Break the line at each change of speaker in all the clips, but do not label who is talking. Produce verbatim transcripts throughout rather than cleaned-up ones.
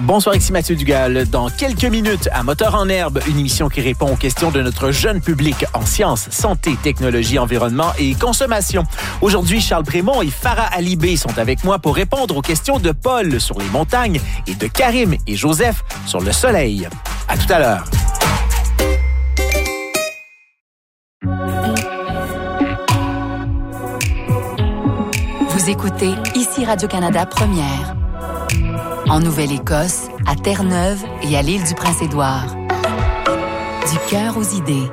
Bonsoir, ici Mathieu Dugal. Dans quelques minutes, à Moteur en herbe, une émission qui répond aux questions de notre jeune public en sciences, santé, technologie, environnement et consommation. Aujourd'hui, Charles Prémont et Farah Alibé sont avec moi pour répondre aux questions de Paul sur les montagnes et de Karim et Joseph sur le soleil. À tout à l'heure.
Vous écoutez ici Radio-Canada Première. En Nouvelle-Écosse, à Terre-Neuve et à l'île du Prince-Édouard. Du cœur aux idées.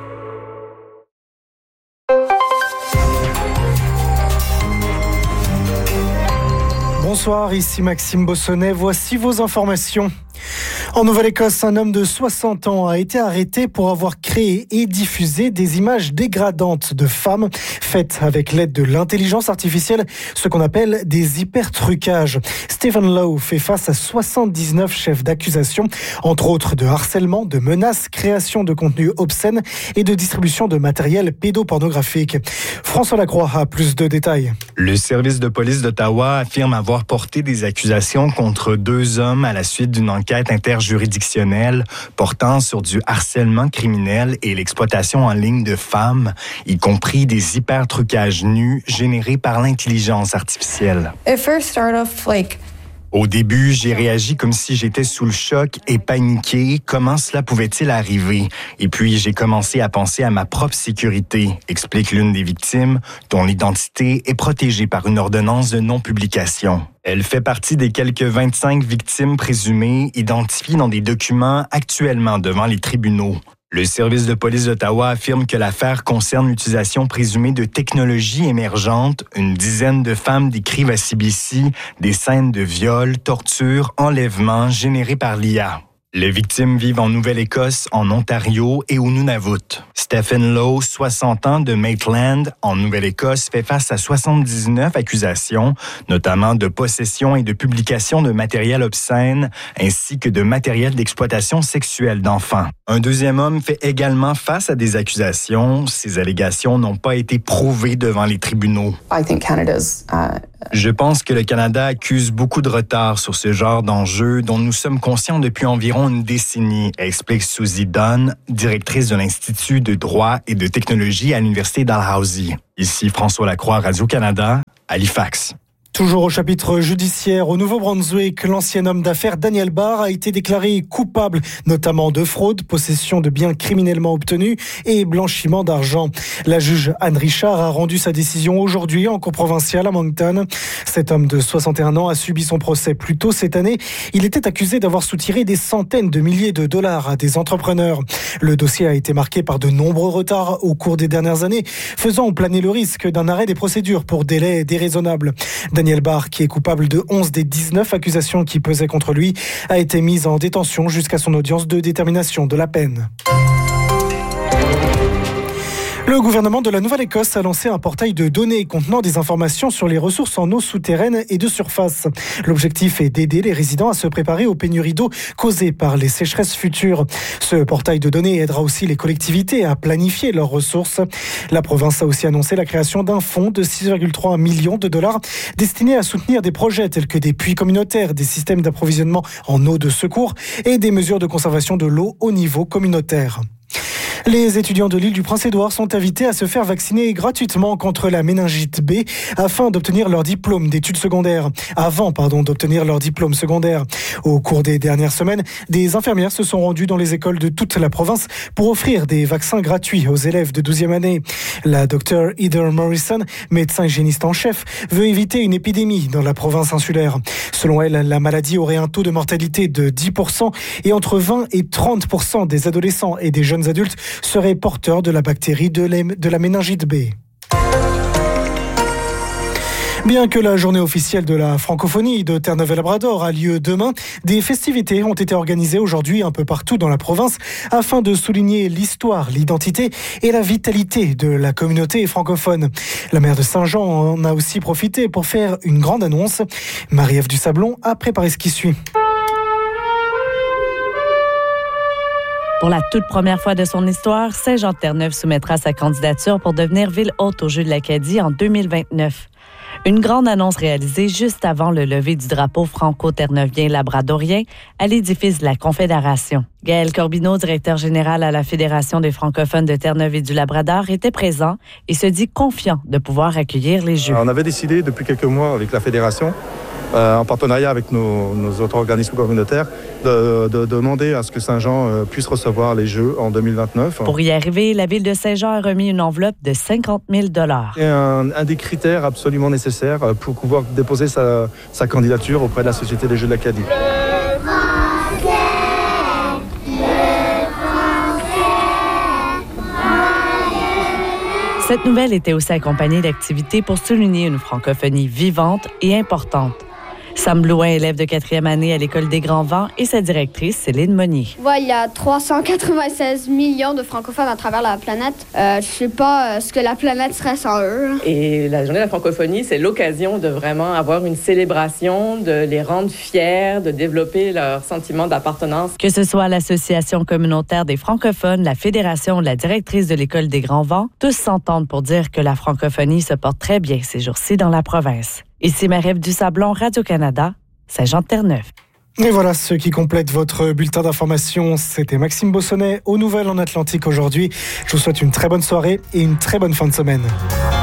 Bonsoir, ici Maxime Bossonnet. Voici vos informations. En Nouvelle-Écosse, un homme de soixante ans a été arrêté pour avoir créé et diffusé des images dégradantes de femmes faites avec l'aide de l'intelligence artificielle, ce qu'on appelle des hypertrucages. Stephen Lowe fait face à soixante-dix-neuf chefs d'accusation, entre autres de harcèlement, de menaces, création de contenus obscènes et de distribution de matériel pédopornographique. François Lacroix a plus de détails.
Le service de police d'Ottawa affirme avoir porté des accusations contre deux hommes à la suite d'une enquête interjuridictionnelle portant sur du harcèlement criminel et l'exploitation en ligne de femmes, y compris des hypertrucages nus générés par l'intelligence artificielle.
It first started off like
Au début, j'ai réagi comme si j'étais sous le choc et paniqué. Comment cela pouvait-il arriver? Et puis, j'ai commencé à penser à ma propre sécurité, explique l'une des victimes, dont l'identité est protégée par une ordonnance de non-publication. Elle fait partie des quelques vingt-cinq victimes présumées identifiées dans des documents actuellement devant les tribunaux. Le service de police d'Ottawa affirme que l'affaire concerne l'utilisation présumée de technologies émergentes. Une dizaine de femmes décrivent à C B C des scènes de viol, torture, enlèvement générées par l'I A. Les victimes vivent en Nouvelle-Écosse, en Ontario et au Nunavut. Stephen Lowe, soixante ans, de Maitland, en Nouvelle-Écosse, fait face à soixante-dix-neuf accusations, notamment de possession et de publication de matériel obscène, ainsi que de matériel d'exploitation sexuelle d'enfants. Un deuxième homme fait également face à des accusations. Ces allégations n'ont pas été prouvées devant les tribunaux.
I think Canada's uh...
Je pense que le Canada accuse beaucoup de retard sur ce genre d'enjeux dont nous sommes conscients depuis environ une décennie, explique Susie Dunn, directrice de l'Institut de droit et de technologie à l'Université Dalhousie. Ici François Lacroix, Radio-Canada, Halifax.
Toujours au chapitre judiciaire, au Nouveau-Brunswick, l'ancien homme d'affaires Daniel Barr a été déclaré coupable, notamment de fraude, possession de biens criminellement obtenus et blanchiment d'argent. La juge Anne Richard a rendu sa décision aujourd'hui en cour provinciale à Moncton. Cet homme de soixante et un ans a subi son procès plus tôt cette année. Il était accusé d'avoir soutiré des centaines de milliers de dollars à des entrepreneurs. Le dossier a été marqué par de nombreux retards au cours des dernières années, faisant planer le risque d'un arrêt des procédures pour délai déraisonnable. Daniel Barr, qui est coupable de onze des dix-neuf accusations qui pesaient contre lui, a été mis en détention jusqu'à son audience de détermination de la peine. Le gouvernement de la Nouvelle-Écosse a lancé un portail de données contenant des informations sur les ressources en eau souterraine et de surface. L'objectif est d'aider les résidents à se préparer aux pénuries d'eau causées par les sécheresses futures. Ce portail de données aidera aussi les collectivités à planifier leurs ressources. La province a aussi annoncé la création d'un fonds de six virgule trois millions de dollars destiné à soutenir des projets tels que des puits communautaires, des systèmes d'approvisionnement en eau de secours et des mesures de conservation de l'eau au niveau communautaire. Les étudiants de l'île du Prince-Édouard sont invités à se faire vacciner gratuitement contre la méningite B afin d'obtenir leur diplôme d'études secondaires. Avant, pardon, d'obtenir leur diplôme secondaire. Au cours des dernières semaines, des infirmières se sont rendues dans les écoles de toute la province pour offrir des vaccins gratuits aux élèves de douzième année. La docteure Heather Morrison, médecin hygiéniste en chef, veut éviter une épidémie dans la province insulaire. Selon elle, la maladie aurait un taux de mortalité de dix pour cent et entre vingt et trente pour cent des adolescents et des jeunes adultes seraient porteurs de la bactérie de la méningite B. Bien que la journée officielle de la francophonie de Terre-Neuve-et-Labrador a lieu demain, des festivités ont été organisées aujourd'hui un peu partout dans la province afin de souligner l'histoire, l'identité et la vitalité de la communauté francophone. La maire de Saint-Jean en a aussi profité pour faire une grande annonce. Marie-Ève Dusablon a préparé ce qui suit.
Pour la toute première fois de son histoire, Saint-Jean-de-Terre-Neuve soumettra sa candidature pour devenir ville hôte aux Jeux de l'Acadie en deux mille vingt-neuf. Une grande annonce réalisée juste avant le lever du drapeau franco-terneuvien-labradorien à l'édifice de la Confédération. Gaël Corbineau, directeur général à la Fédération des francophones de Terre-Neuve et du Labrador, était présent et se dit confiant de pouvoir accueillir les Jeux.
On avait décidé depuis quelques mois avec la Fédération, euh, en partenariat avec nos, nos autres organismes communautaires, de, de, de demander à ce que Saint-Jean euh, puisse recevoir les Jeux en deux mille vingt-neuf.
Pour y arriver, la ville de Saint-Jean a remis une enveloppe de cinquante mille dollars.
C'est un, un des critères absolument nécessaires pour pouvoir déposer sa, sa candidature auprès de la Société des Jeux de l'Acadie.
Cette nouvelle était aussi accompagnée d'activités pour souligner une francophonie vivante et importante. Sam Blouin, élève de quatrième année à l'École des Grands Vents, et sa directrice, Céline Monnier.
Ouais, il y a trois cent quatre-vingt-seize millions de francophones à travers la planète. Euh, je sais pas euh, ce que la planète serait sans eux.
Et la Journée de la francophonie, c'est l'occasion de vraiment avoir une célébration, de les rendre fiers, de développer leur sentiment d'appartenance.
Que ce soit l'Association communautaire des francophones, la Fédération ou la directrice de l'École des Grands Vents, tous s'entendent pour dire que la francophonie se porte très bien ces jours-ci dans la province. Ici Marie-Ève Dusablon, Radio-Canada, Saint-Jean-de-Terre-Neuve.
Et voilà ce qui complète votre bulletin d'information. C'était Maxime Bossonnet aux Nouvelles en Atlantique aujourd'hui. Je vous souhaite une très bonne soirée et une très bonne fin de semaine.